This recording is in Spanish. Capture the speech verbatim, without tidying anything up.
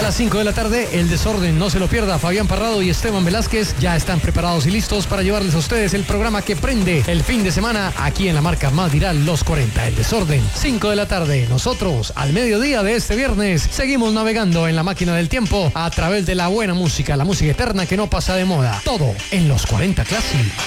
a las cinco de la tarde, El Desorden, no se lo pierda. Fabián Parrado y Esteban Velázquez ya están preparados y listos para llevarles a ustedes el programa que prende el fin de semana aquí en la marca más viral Los cuarenta. El Desorden, cinco de la tarde. Nosotros, al mediodía de este viernes, seguimos navegando en la máquina del tiempo a través de la buena música, la música eterna que no pasa de moda. Todo en Los cuarenta Classic.